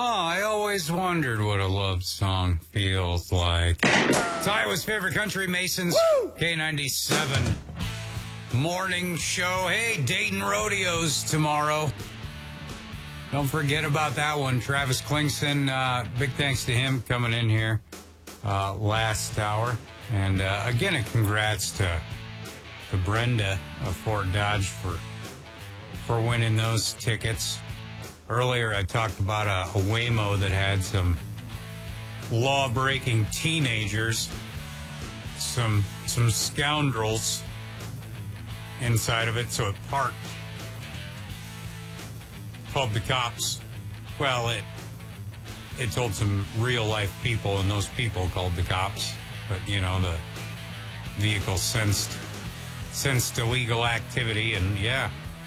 I always wondered what a love song feels like. It's Iowa's favorite country, Masons. Woo! K97 morning show. Hey, Dayton Rodeos tomorrow. Don't forget about that one. Travis Klingson, big thanks to him coming in here last hour. And again, a congrats to Brenda of Fort Dodge for winning those tickets. Earlier, I talked about a Waymo that had some law-breaking teenagers, some scoundrels inside of it, so it parked. Called the cops. Well, it told some real-life people, and those people called the cops. But, you know, the vehicle sensed illegal activity, and yeah.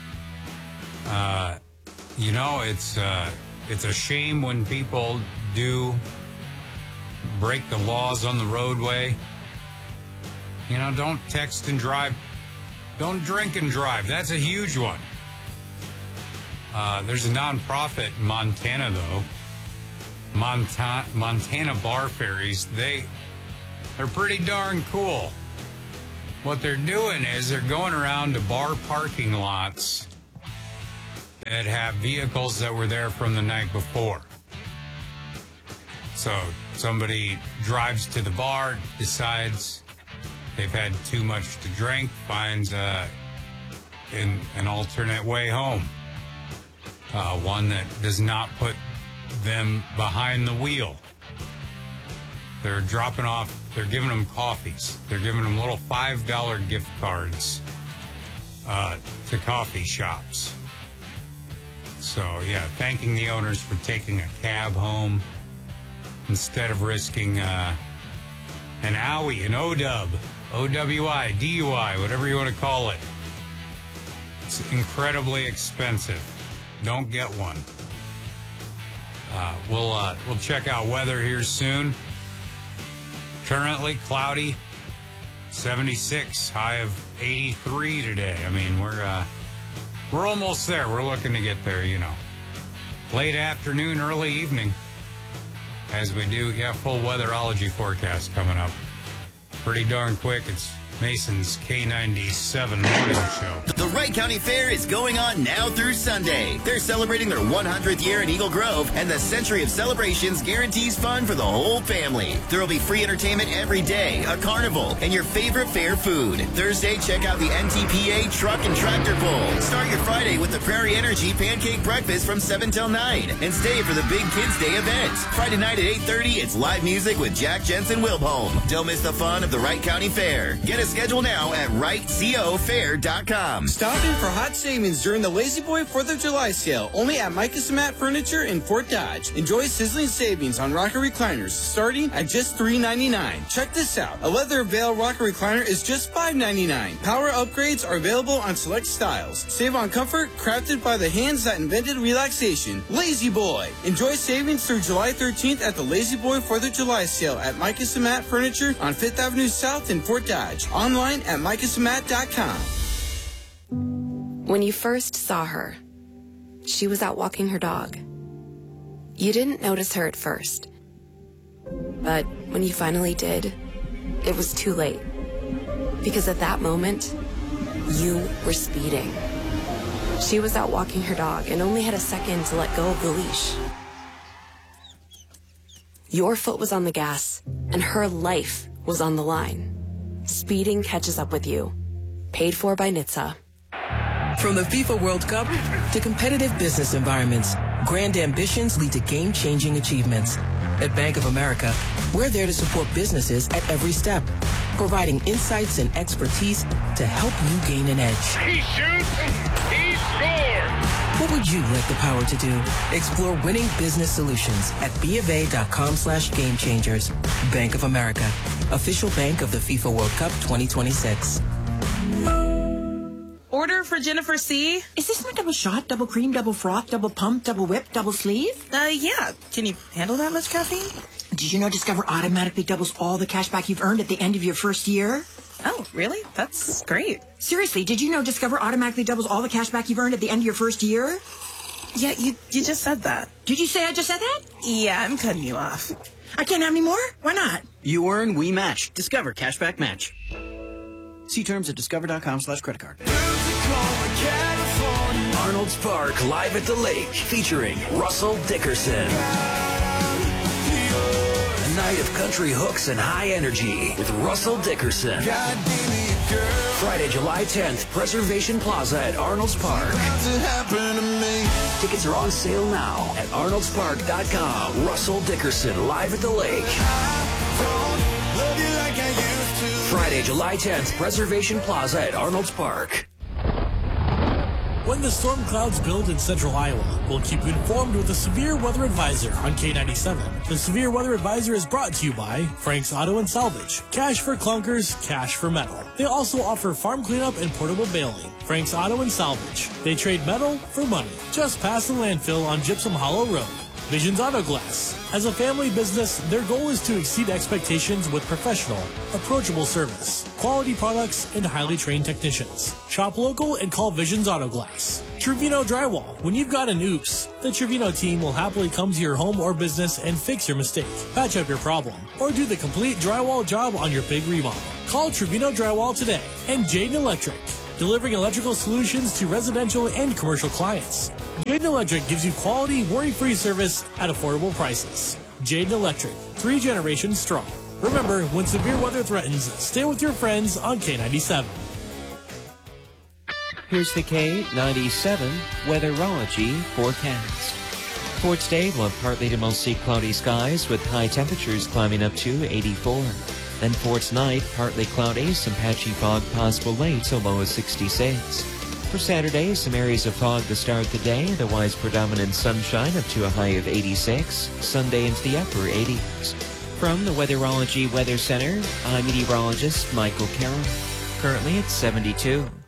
You know, it's a shame when people do break the laws on the roadway. You know, don't text and drive. Don't drink and drive. That's a huge one. There's a nonprofit in Montana, though. Montana Bar Ferries. They're pretty darn cool. What they're doing is they're going around to bar parking lots that have vehicles that were there from the night before. So somebody drives to the bar, decides they've had too much to drink, finds an alternate way home. One that does not put them behind the wheel. They're giving them coffees. They're giving them little $5 gift cards to coffee shops. So, yeah, thanking the owners for taking a cab home instead of risking an OWI, an ODUB, OWI, DUI, whatever you want to call it. It's incredibly expensive. Don't get one. We'll check out weather here soon. Currently cloudy, 76, high of 83 today. I mean, we're almost there. We're looking to get there, you know. Late afternoon, early evening, as we do. Yeah, full weatherology forecast coming up. Pretty darn quick. It's Mason's K97 morning show. The Wright County Fair is going on now through Sunday. They're celebrating their 100th year in Eagle Grove, and the Century of Celebrations guarantees fun for the whole family. There will be free entertainment every day, a carnival, and your favorite fair food. Thursday, check out the NTPA Truck and Tractor Pull. Start your Friday with the Prairie Energy Pancake Breakfast from 7 till 9, and stay for the Big Kids Day event. Friday night at 8:30, it's live music with Jack Jensen Wilhelm. Don't miss the fun of the Wright County Fair. Get a schedule now at WrightCoFair.com. Stop in for hot savings during the Lazy Boy 4th of July sale, only at Micah Samat Furniture in Fort Dodge. Enjoy sizzling savings on rocker recliners starting at just $3.99. Check this out. A leather veil rocker recliner is just $5.99. Power upgrades are available on select styles. Save on comfort, crafted by the hands that invented relaxation. Lazy Boy. Enjoy savings through July 13th at the Lazy Boy 4th of July sale at Micah Samat Furniture on 5th Avenue South in Fort Dodge. Online at MicahSamat.com. When you first saw her, she was out walking her dog. You didn't notice her at first. But when you finally did, it was too late. Because at that moment, you were speeding. She was out walking her dog and only had a second to let go of the leash. Your foot was on the gas, and her life was on the line. Speeding catches up with you. Paid for by NHTSA. From the FIFA World Cup to competitive business environments, grand ambitions lead to game-changing achievements. At Bank of America, we're there to support businesses at every step, providing insights and expertise to help you gain an edge. He shoots, he scores! What would you like the power to do? Explore winning business solutions at BofA.com/gamechangers. Bank of America, official bank of the FIFA World Cup 2026. Order for Jennifer C. Is this my double shot, double cream, double froth, double pump, double whip, double sleeve? Yeah. Can you handle that much caffeine? Did you know Discover automatically doubles all the cash back you've earned at the end of your first year? Oh, really? That's great. Seriously, did you know Discover automatically doubles all the cash back you've earned at the end of your first year? Yeah, you just said that. Did you say I just said that? Yeah, I'm cutting you off. I can't have any more? Why not? You earn, we match. Discover Cashback Match. See terms at discover.com/creditcard. Arnold's Park Live at the Lake featuring Russell Dickerson. A night of country hooks and high energy with Russell Dickerson. Friday, July 10th, Preservation Plaza at Arnold's Park. Tickets are on sale now at arnoldspark.com. Russell Dickerson live at the lake. Friday, July 10th, Preservation Plaza at Arnold's Park. When the storm clouds build in central Iowa, we'll keep you informed with a severe weather advisor on K97. The severe weather advisor is brought to you by Frank's Auto and Salvage. Cash for clunkers, cash for metal. They also offer farm cleanup and portable baling. Frank's Auto and Salvage. They trade metal for money. Just past the landfill on Gypsum Hollow Road. Visions Auto Glass. As a family business, their goal is to exceed expectations with professional, approachable service, quality products, and highly trained technicians. Shop local and call Visions Auto Glass. Trevino Drywall. When you've got an oops, the Trevino team will happily come to your home or business and fix your mistake, patch up your problem, or do the complete drywall job on your big remodel. Call Trevino Drywall today. And Jayden Electric. Delivering electrical solutions to residential and commercial clients. Jayden Electric gives you quality, worry-free service at affordable prices. Jayden Electric, 3 generations strong. Remember, when severe weather threatens, stay with your friends on K97. Here's the K97 Weatherology forecast. For today, we'll have partly to mostly cloudy skies with high temperatures climbing up to 84. Then for tonight, partly cloudy, some patchy fog possible late, so low as 66. For Saturday, some areas of fog to start the day, otherwise predominant sunshine up to a high of 86. Sunday into the upper 80s. From the Weatherology Weather Center, I'm meteorologist Michael Carroll. Currently it's 72.